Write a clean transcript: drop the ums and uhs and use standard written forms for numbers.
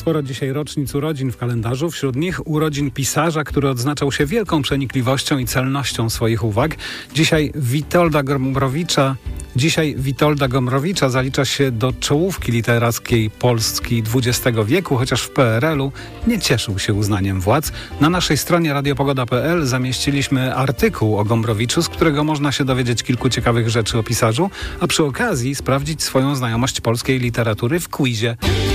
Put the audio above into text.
Sporo dzisiaj rocznic urodzin w kalendarzu. Wśród nich urodzin pisarza, który odznaczał się wielką przenikliwością i celnością swoich uwag. Dzisiaj Witolda Gombrowicza zalicza się do czołówki literackiej Polski XX wieku, chociaż w PRL-u nie cieszył się uznaniem władz. Na naszej stronie radiopogoda.pl zamieściliśmy artykuł o Gombrowiczu, z którego można się dowiedzieć kilku ciekawych rzeczy o pisarzu, a przy okazji sprawdzić swoją znajomość polskiej literatury w quizie.